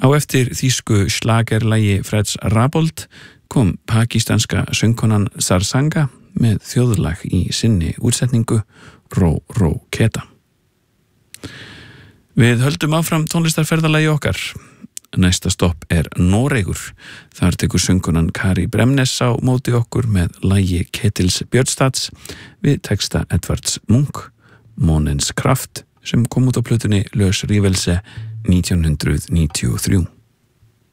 Á eftir þýsku slagerlagi Freds Rabold kom pakistanska söngkonan Sarsanga með þjóðlag í sinni útsetningu Ró Ró Keta. Við höldum áfram tónlistarferðalagi okkar. Næsta stopp Noregur. Þar tekur söngkonan Kari Bremnes á móti okkur með lagi Ketils Björnstads við texta Edvards Munch, Månens kraft, sem kom út á plötunni Løs rivelse 1993.